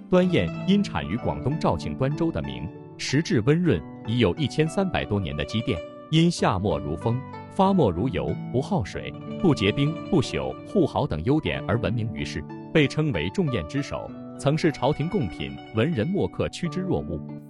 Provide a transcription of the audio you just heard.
端砚因产于广东肇庆端州的名，实质温润，已有1300多年的积淀。因下墨如风，发墨如油，不耗水，不结冰，不朽，护毫等优点而闻名于世，被称为重砚之首，曾是朝廷贡品，文人墨客趋之若鹜。